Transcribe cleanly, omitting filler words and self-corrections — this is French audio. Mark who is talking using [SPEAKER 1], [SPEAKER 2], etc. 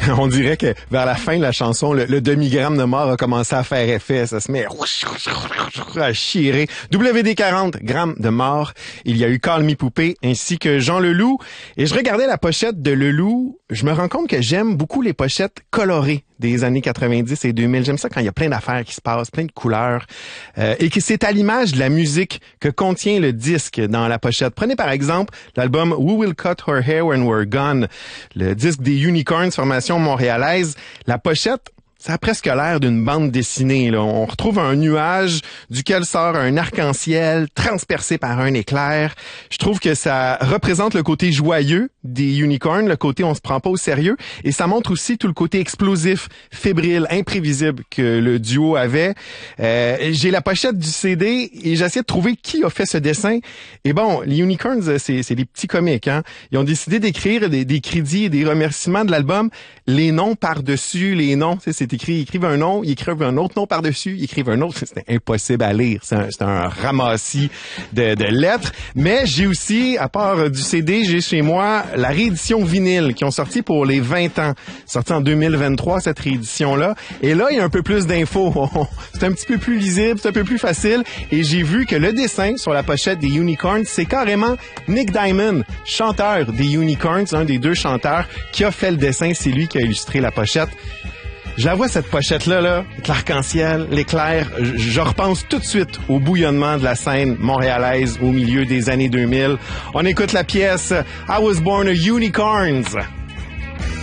[SPEAKER 1] On dirait que vers la fin de la chanson, le demi-gramme de mort a commencé à faire effet. Ça se met à chirer. WD-40, grammes de mort. Il y a eu Call Me Poupée ainsi que Jean Leloup. Et je regardais la pochette de Leloup. Je me rends compte que j'aime beaucoup les pochettes colorées des années 90 et 2000. J'aime ça quand il y a plein d'affaires qui se passent, plein de couleurs, et que c'est à l'image de la musique que contient le disque dans la pochette. Prenez par exemple l'album Who Will Cut Her Hair When We're Gone, le disque des Unicorns, formation montréalaise. La pochette, ça a presque l'air d'une bande dessinée, là. On retrouve un nuage duquel sort un arc-en-ciel transpercé par un éclair. Je trouve que ça représente le côté joyeux des Unicorns, le côté on se prend pas au sérieux, et ça montre aussi tout le côté explosif, fébrile, imprévisible que le duo avait. J'ai la pochette du CD et j'essaie de trouver qui a fait ce dessin. Et bon, les Unicorns, c'est des petits comiques, hein. Ils ont décidé d'écrire des crédits et des remerciements de l'album, les noms par-dessus les noms. C'est écrit, ils écrivent un nom, ils écrivent un autre nom par-dessus, ils écrivent un autre. C'est impossible à lire. C'est un ramassis de lettres. Mais j'ai aussi, à part du CD, j'ai chez moi la réédition vinyle qui ont sorti pour les 20 ans. Sorti en 2023, cette réédition-là. Et là, il y a un peu plus d'infos. C'est un petit peu plus lisible, c'est un peu plus facile. Et j'ai vu que le dessin sur la pochette des Unicorns, c'est carrément Nick Diamond, chanteur des Unicorns, un des deux chanteurs, qui a fait le dessin. C'est lui qui a illustré la pochette. Je la vois, cette pochette-là, avec l'arc-en-ciel, l'éclair. Je repense tout de suite au bouillonnement de la scène montréalaise au milieu des années 2000. On écoute la pièce I Was Born a Unicorns.